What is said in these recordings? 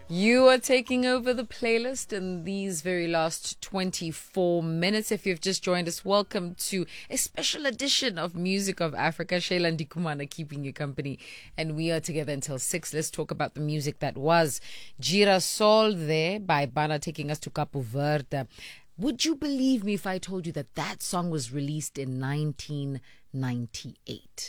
You are taking over the playlist in these very last 24 minutes. If you've just joined us, welcome to a special edition of Music of Africa. Shayla Ndikumana keeping you company. And we are together until 6. Let's talk about the music that was Girasol there by Bana taking us to Capo Verde. Would you believe me if I told you that that song was released in 1998?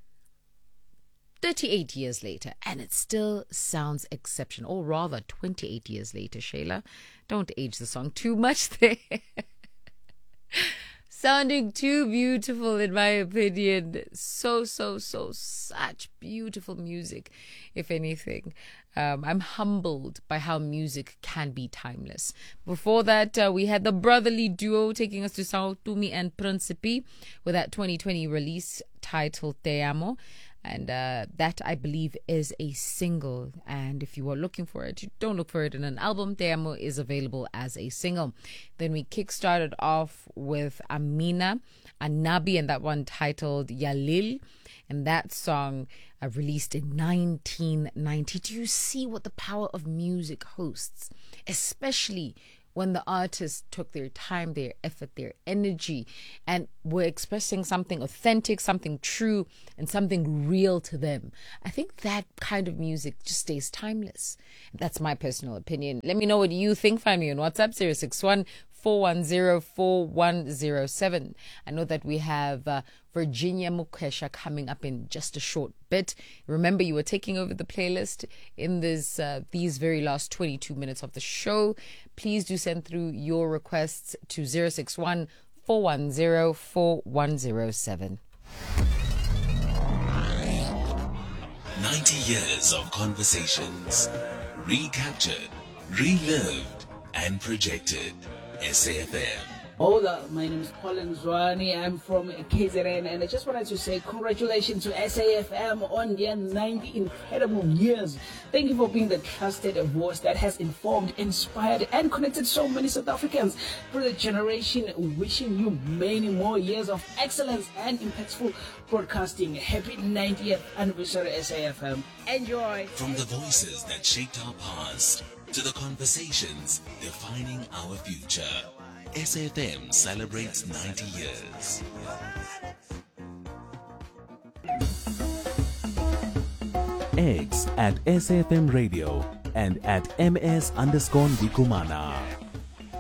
38 years later, and it still sounds exceptional. Or rather, 28 years later, Shayla. Don't age the song too much there. Sounding too beautiful, in my opinion. Such beautiful music, if anything. I'm humbled by how music can be timeless. Before that, we had the brotherly duo taking us to Sao Tumi and Principe with that 2020 release titled Te Amo. And that, I believe, is a single. And if you are looking for it, you don't look for it in an album. Te Amo is available as a single. Then we kickstarted off with Amina Anabi and that one titled Yalil. And that song released in 1990. Do you see what the power of music hosts? Especially when the artists took their time, their effort, their energy, and were expressing something authentic, something true, and something real to them. I think that kind of music just stays timeless. That's my personal opinion. Let me know what you think. Find me on WhatsApp, 061-410-4107. I know that we have Virginia Mukesha coming up in just a short bit. Remember, you were taking over the playlist in these very last 22 minutes of the show. Please do send through your requests to 061-410-4107. 90 years of conversations, recaptured, relived, and projected. SAFM. Hola, my name is Colin Zwani. I'm from KZN, and I just wanted to say congratulations to SAFM on their 90 incredible years. Thank you for being the trusted voice that has informed, inspired, and connected so many South Africans through the generation. Wishing you many more years of excellence and impactful broadcasting. Happy 90th anniversary, SAFM. Enjoy. From the voices that shaped our past to the conversations defining our future, SAFM celebrates 90 years. X at SAFM Radio and at MS_Ndikumana.